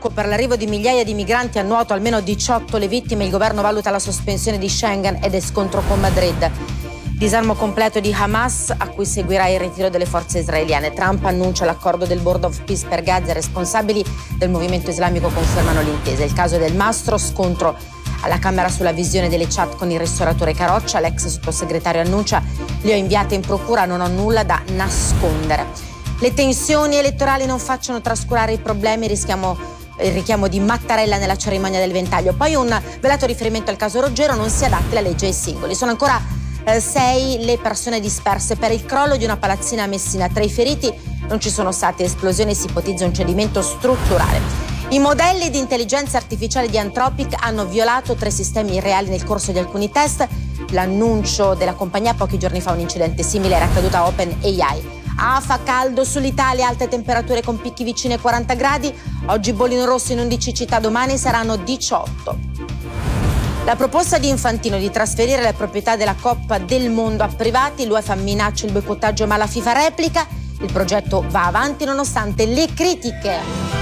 blocco per l'arrivo di migliaia di migranti a nuoto, almeno 18 le vittime. Il governo valuta la sospensione di Schengen ed è scontro con Madrid. Disarmo completo di Hamas, a cui seguirà il ritiro delle forze israeliane. Trump annuncia l'accordo del Board of Peace per Gaza. I responsabili del movimento islamico confermano l'intesa. Il caso del Mastro, scontro alla Camera sulla visione delle chat con il ristoratore Caroccia. L'ex sottosegretario annuncia: le ho inviate in procura, non ho nulla da nascondere. Le tensioni elettorali non facciano trascurare i problemi, rischiamo il richiamo di Mattarella nella cerimonia del ventaglio. Poi un velato riferimento al caso Roggero: non si adatti la legge ai singoli. Sono ancora 6 le persone disperse per il crollo di una palazzina a Messina. Tra i feriti non ci sono state esplosioni e si ipotizza un cedimento strutturale. I modelli di intelligenza artificiale di Anthropic hanno violato 3 sistemi irreali nel corso di alcuni test. L'annuncio della compagnia: pochi giorni fa un incidente simile era accaduto a OpenAI. Fa caldo sull'Italia, alte temperature con picchi vicini ai 40 gradi. Oggi bollino rosso in 11 città, domani saranno 18. La proposta di Infantino di trasferire le proprietà della Coppa del Mondo a privati, l'UEFA minaccia il boicottaggio ma la FIFA replica. Il progetto va avanti nonostante le critiche.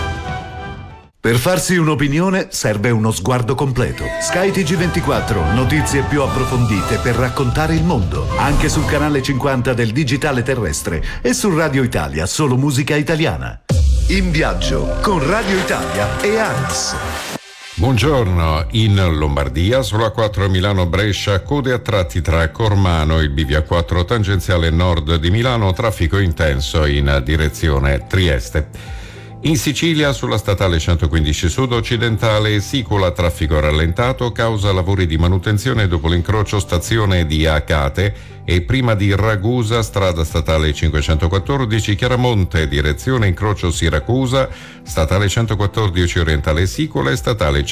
Per farsi un'opinione serve uno sguardo completo. Sky TG24, notizie più approfondite per raccontare il mondo. Anche sul canale 50 del digitale terrestre e su Radio Italia, solo musica italiana. In viaggio con Radio Italia e ANAS. Buongiorno, in Lombardia sulla 4 Milano-Brescia, code a tratti tra Cormano e il bivio 4 tangenziale nord di Milano, traffico intenso in direzione Trieste. In Sicilia sulla statale 115 sud occidentale Sicola, traffico rallentato causa lavori di manutenzione dopo l'incrocio stazione di Acate e prima di Ragusa, strada statale 514 Chiaramonte, direzione incrocio Siracusa, statale 114 orientale Sicola e statale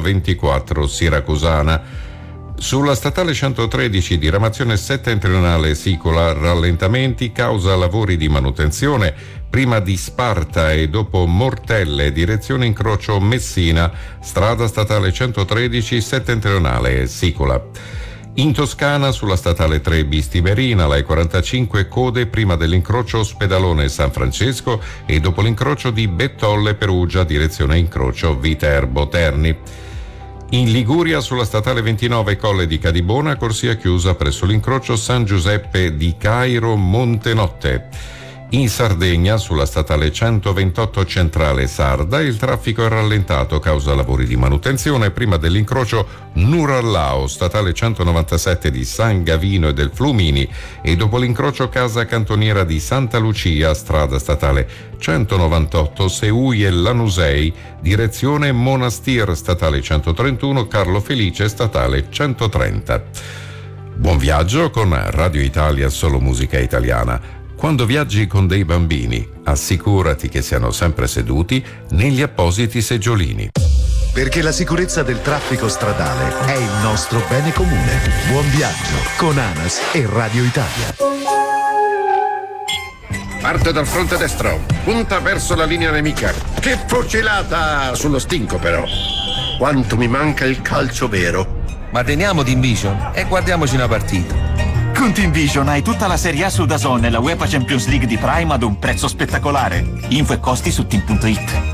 124 Siracusana. Sulla statale 113 diramazione settentrionale Sicola, rallentamenti causa lavori di manutenzione prima di Sparta e dopo Mortelle, direzione incrocio Messina, strada statale 113 settentrionale Sicola. In Toscana sulla statale 3 Bistimerina, la E45 code prima dell'incrocio Ospedalone San Francesco e dopo l'incrocio di Bettolle Perugia, direzione incrocio Viterbo Terni. In Liguria sulla statale 29 Colle di Cadibona, corsia chiusa presso l'incrocio San Giuseppe di Cairo Montenotte. In Sardegna sulla statale 128 centrale Sarda il traffico è rallentato causa lavori di manutenzione prima dell'incrocio Nurallao, statale 197 di San Gavino e del Flumini e dopo l'incrocio Casa Cantoniera di Santa Lucia, strada statale 198 Seui e Lanusei, direzione Monastir, statale 131 Carlo Felice, statale 130. Buon viaggio con Radio Italia, solo musica italiana. Quando viaggi con dei bambini, assicurati che siano sempre seduti negli appositi seggiolini. Perché la sicurezza del traffico stradale è il nostro bene comune. Buon viaggio con ANAS e Radio Italia. Parte dal fronte destro, punta verso la linea nemica. Che fucilata sullo stinco però. Quanto mi manca il calcio vero. Ma teniamo Team Vision e guardiamoci una partita. Con Team Vision hai tutta la Serie A su DAZN e la UEFA Champions League di Prime ad un prezzo spettacolare. Info e costi su team.it.